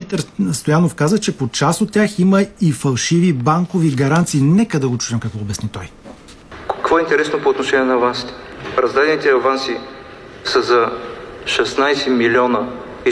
Димитър Стоянов каза, че по част от тях има и фалшиви банкови гаранции. Нека да го чуем какво обясни той. Какво е интересно по отношение на авансите? Раздадените аванси са за 16 милиона и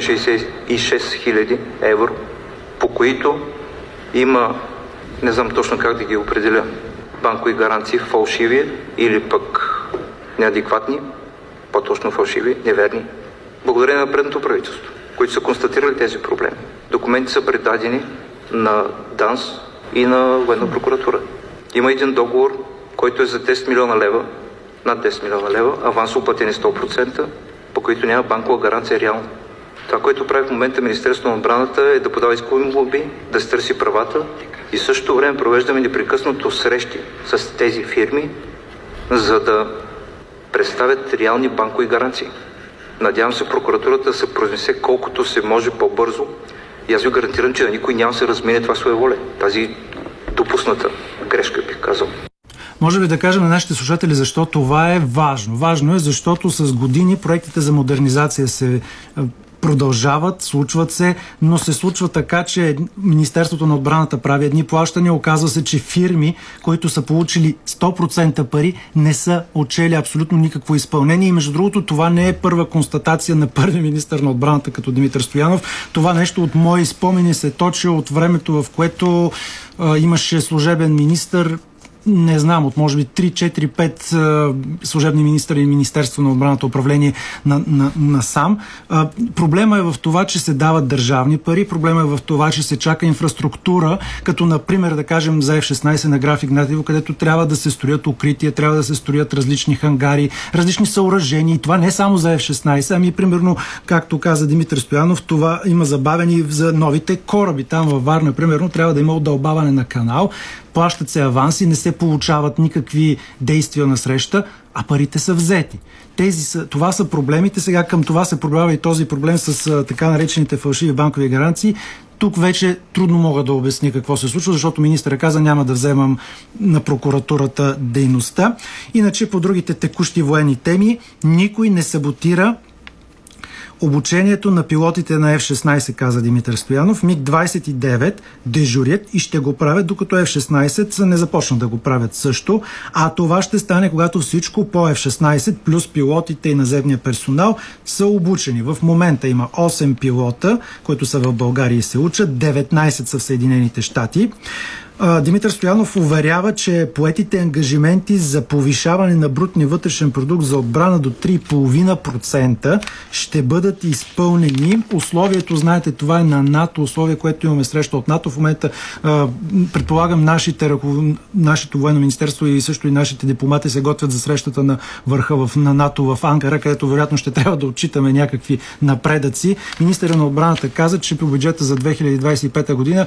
666 хиляди евро, по които има, не знам точно как да ги определя, банкови гаранции фалшиви или пък неадекватни, по-точно фалшиви, неверни, благодарение на предното правителство, които са констатирали тези проблеми. Документи са предадени на ДАНС и на Военна прокуратура. Има един договор, който е за 10 милиона лева, над 10 милиона лева, авансово оплатени 100%, по които няма банкова гаранция реално. Това, което прави в момента Министерството на отбраната, е да подава искови молби, да се търси правата и в същото време провеждаме непрекъснато срещи с тези фирми, за да представят реални банкови гаранции. Надявам се прокуратурата да се произнесе колкото се може по-бързо и аз ви гарантирам, че на никой няма да се размине това своеволие. Тази допусната грешка, бих казал. Може би да кажем на нашите слушатели защо това е важно. Важно е, защото с години проектите за модернизация се продължават, случват се, но се случва така, че Министерството на отбраната прави едни плащания. Оказва се, че фирми, които са получили 100% пари, не са отчели абсолютно никакво изпълнение. И между другото, това не е първа констатация на първи министър на отбраната като Димитър Стоянов. Това нещо от мои спомени се точи от времето, в което имаше служебен министър. Не знам, от може би 3-4-5 служебни министри и Министерство на отбраната управление на сам. Проблема е в това, че се дават държавни пари, проблема е в това, че се чака инфраструктура, като например, да кажем, за F-16 на Граф Игнатиево, където трябва да се строят укрития, трябва да се строят различни хангари, различни съоръжения. И това не е само за F-16, ами примерно, както каза Димитър Стоянов, това има забавени за новите кораби. Там във Варна, примерно, трябва да има удълбаване на канал, плащат се аванси, не се получават никакви действия на среща, а парите са взети. Това са проблемите. Сега към това се прибавя и този проблем с така наречените фалшиви банкови гаранции. Тук вече трудно мога да обясня какво се случва, защото министърът каза, няма да вземам на прокуратурата дейността. Иначе по другите текущи военни теми никой не саботира обучението на пилотите на F-16, каза Димитър Стоянов. МиГ-29 дежурят и ще го правят, докато F-16 не започнат да го правят също. А това ще стане, когато всичко по F-16 плюс пилотите и наземния персонал са обучени. В момента има 8 пилота, които са в България и се учат, 19 са в Съединените щати. Димитър Стоянов уверява, че поетите ангажименти за повишаване на брутния вътрешен продукт за отбрана до 3,5% ще бъдат изпълнени. Условието, знаете, това е на НАТО, условие, което имаме среща от НАТО. В момента, предполагам, нашето военно министерство и също и нашите дипломати се готвят за срещата на върха на НАТО в Анкара, където вероятно ще трябва да отчитаме някакви напредъци. Министърът на отбраната каза, че по бюджета за 2025 година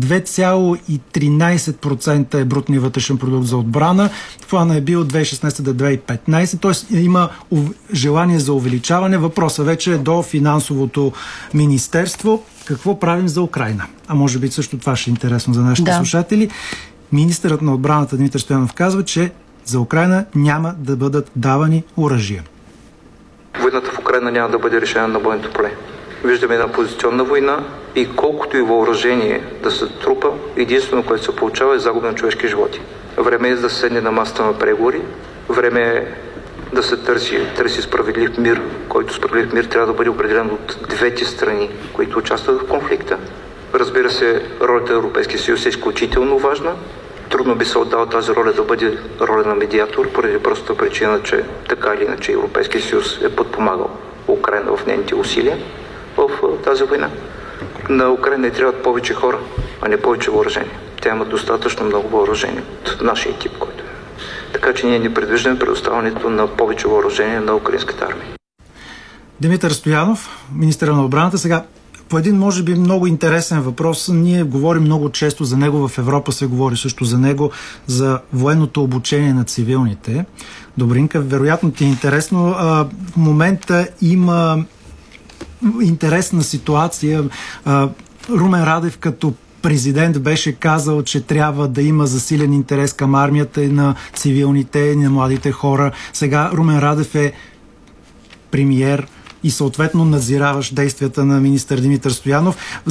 2,13% е брутния вътрешен продукт за отбрана. Плана е бил 2016 до 2015, т.е. има желание за увеличаване. Въпросът вече е до финансовото министерство. Какво правим за Украйна? А може би също това ще е интересно за нашите слушатели. Министърът на отбраната Димитър Стоянов казва, че за Украйна няма да бъдат давани оръжия. Войната в Украйна няма да бъде решена на бойното поле. Виждаме една позиционна война и колкото и въоръжение да се трупа, единствено, което се получава, е загуба на човешки животи. Време е да се седне на масата на преговори, време е да се търси справедлив мир, който справедлив мир трябва да бъде определен от двете страни, които участват в конфликта. Разбира се, ролята на Европейския съюз е изключително важна. Трудно би се отдала тази роля да бъде роля на медиатор, поради простата причина, че така или иначе Европейския съюз е подпомагал Украйна в нейните усилия в тази война. На Украйна не трябват повече хора, а не повече въоръжение. Тя има достатъчно много въоръжение от нашия тип, който е. Така че ние не предвиждаме предоставянето на повече въоръжение на украинската армия. Димитър Стоянов, министър на отбраната. Сега по един, може би, много интересен въпрос. Ние говорим много често за него, в Европа се говори също за него, за военното обучение на цивилните. Добринка, вероятно ти е интересно. В момента има интересна ситуация. Румен Радев като президент беше казал, че трябва да има засилен интерес към армията и на цивилните, и на младите хора. Сега Румен Радев е премиер и съответно надзираваш действията на министър Димитър Стоянов.